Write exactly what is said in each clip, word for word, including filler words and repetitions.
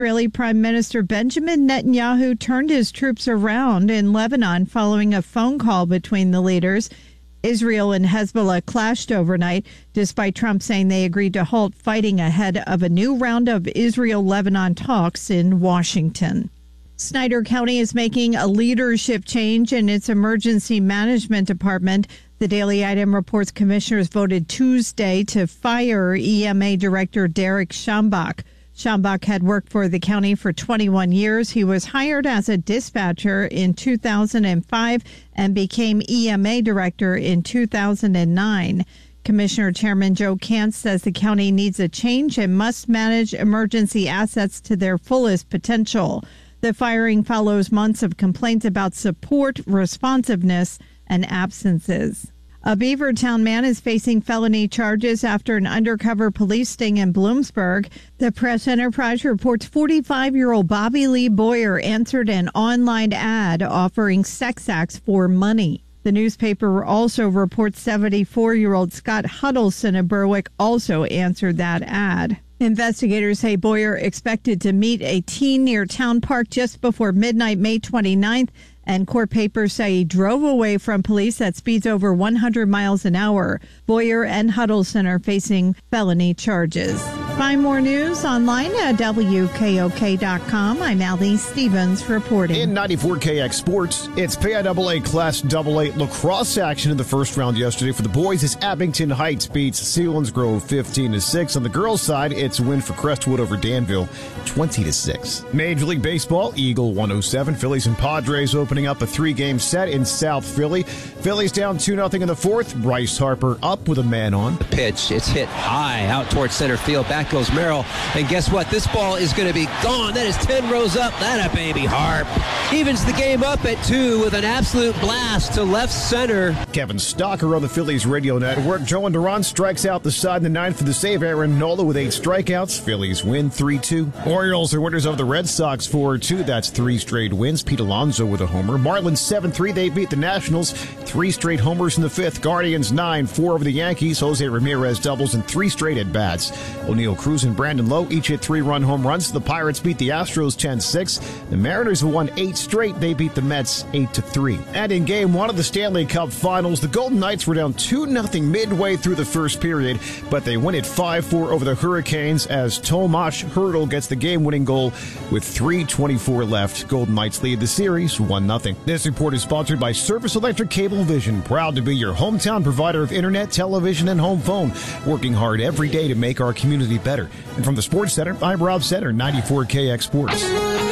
Israeli Prime Minister Benjamin Netanyahu turned his troops around in Lebanon following a phone call between the leaders. Israel and Hezbollah clashed overnight, despite Trump saying they agreed to halt fighting ahead of a new round of Israel-Lebanon talks in Washington. Snyder County is making a leadership change in its emergency management department. The Daily Item reports commissioners voted Tuesday to fire E M A Director Derek Schambach. Schambach had worked for the county for twenty-one years. He was hired as a dispatcher in two thousand five and became E M A director in two thousand nine. Commissioner Chairman Joe Kant says the county needs a change and must manage emergency assets to their fullest potential. The firing follows months of complaints about support, responsiveness, and absences. A Beavertown man is facing felony charges after an undercover police sting in Bloomsburg. The Press Enterprise reports forty-five-year-old Bobby Lee Boyer answered an online ad offering sex acts for money. The newspaper also reports seventy-four-year-old Scott Huddleston of Berwick also answered that ad. Investigators say Boyer expected to meet a teen near Town Park just before midnight, May twenty-ninth. And court papers say he drove away from police at speeds over one hundred miles an hour. Boyer and Huddleston are facing felony charges. Find more news online at W K O K dot com. I'm Allie Stevens reporting. In ninety-four K X Sports, it's P I A A Class double A lacrosse action in the first round yesterday. For the boys, as Abington Heights beats Selinsgrove fifteen to six. On the girls' side, it's a win for Crestwood over Danville twenty to six. Major League Baseball, Eagle one oh seven. Phillies and Padres opening up a three-game set in South Philly. Phillies down two nothing in the fourth. Bryce Harper up with a man on. The pitch, it's hit high out towards center field. Back goes Merrill. And guess what? This ball is going to be gone. That is ten rows up. That a baby Harp. Evens the game up at two with an absolute blast to left center. Kevin Stocker on the Phillies radio network. Joan Duran strikes out the side in the ninth for the save. Aaron Nola with eight strikeouts. Phillies win three two. Orioles are winners of the Red Sox four two. That's three straight wins. Pete Alonso with a homer. Marlins seven three. They beat the Nationals. Three straight homers in the fifth. Guardians nine four over the Yankees. Jose Ramirez doubles and three straight at-bats. O'Neill Cruz and Brandon Lowe each hit three-run home runs. The Pirates beat the Astros ten six. The Mariners have won eight straight. They beat the Mets eight to three. And in game one of the Stanley Cup Finals, the Golden Knights were down two nothing midway through the first period, but they win it five four over the Hurricanes as Tomas Hertl gets the game-winning goal with three twenty-four left. Golden Knights lead the series one nothing. This report is sponsored by Service Electric Cablevision, proud to be your hometown provider of internet, television, and home phone, working hard every day to make our community better. And from the Sports Center, I'm Rob Center, ninety-four K X Sports.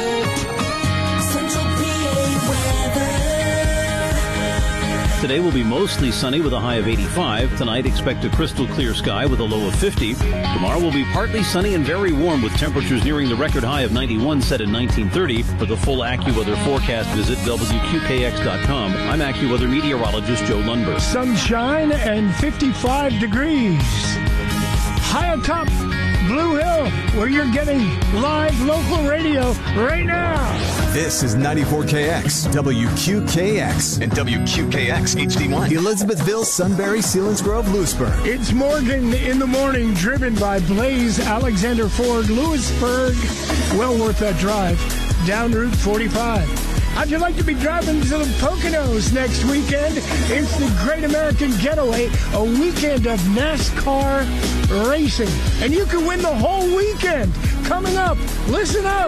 Today will be mostly sunny with a high of eighty-five. Tonight, expect a crystal clear sky with a low of fifty. Tomorrow will be partly sunny and very warm with temperatures nearing the record high of ninety-one set in nineteen thirty. For the full AccuWeather forecast, visit W Q K X dot com. I'm AccuWeather meteorologist Joe Lundberg. Sunshine and fifty-five degrees. High atop Blue Hill, where you're getting live local radio right now. This is ninety-four K X, W Q K X, and W Q K X H D one. Elizabethville, Sunbury, Selinsgrove, Lewisburg. It's Morgan in the Morning, driven by Blaze Alexander Ford, Lewisburg. Well worth that drive down Route forty-five. How'd you like to be driving to the Poconos next weekend? It's the Great American Getaway, a weekend of NASCAR racing. And you can win the whole weekend. Coming up, listen up.